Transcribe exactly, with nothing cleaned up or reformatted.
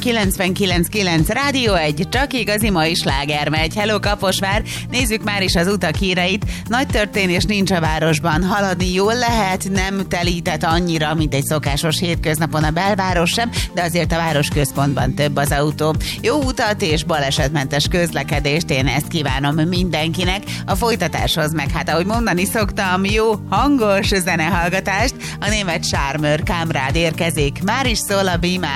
kilencvenkilenc kilenc Rádió egy, csak igazi mai sláger megy. Hello Kaposvár, nézzük már is az utak híreit. Nagy történés nincs a városban, haladni jól lehet, nem telített annyira, mint egy szokásos hétköznapon a belváros sem, de azért a városközpontban több az autó. Jó utat és balesetmentes közlekedést, én ezt kívánom mindenkinek. A folytatáshoz meg, hát ahogy mondani szoktam, jó hangos zenehallgatást. A német Charmer Kamrád érkezik, már is szól a Be